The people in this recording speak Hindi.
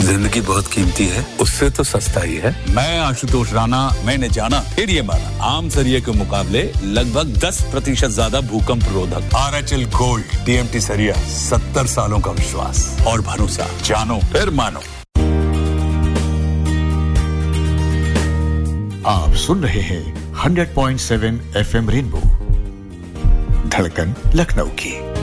जिंदगी बहुत कीमती है, उससे तो सस्ता ही है। मैं आशुतोष राणा, मैंने जाना फिर ये माना, आम सरिये के मुकाबले लगभग 10% ज्यादा भूकंप रोधक। RHL Gold, TMT सरिया, 70 सालों का विश्वास और भरोसा, जानो फिर मानो। आप सुन रहे हैं 100.7 FM रेनबो, धड़कन लखनऊ की।